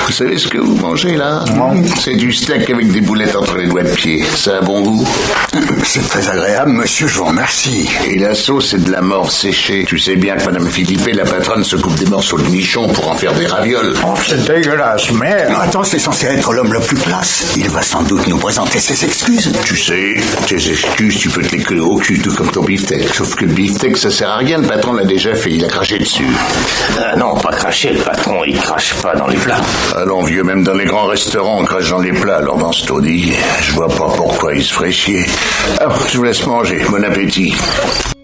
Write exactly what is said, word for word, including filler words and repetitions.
Vous savez ce que vous mangez là? Non. C'est du steak avec des boulettes entre les doigts de pied. Ça a bon goût? C'est très agréable, monsieur, je vous remercie. Et la sauce, c'est de la morve séchée. Tu sais bien que Madame Philippe, la patronne, se coupe des morceaux de nichon pour en faire des ravioles. Oh, c'est dégueulasse, merde. Attends, c'est censé être l'homme le plus classe. Il va sans doute nous présenter ses excuses. Tu sais, tes excuses, tu peux te les coller au cul, tout comme ton beefsteak. Sauf que le beefsteak, ça sert à rien. Le patron l'a déjà fait, il a craché dessus. Euh, non, pas cracher, le patron, il crache pas dans les plats. Allons, vieux, même dans les grands restaurants, on crache dans les plats, alors dans ce taudis, je vois pas pourquoi il se ferait chier. Alors, je vous laisse manger. Bon appétit.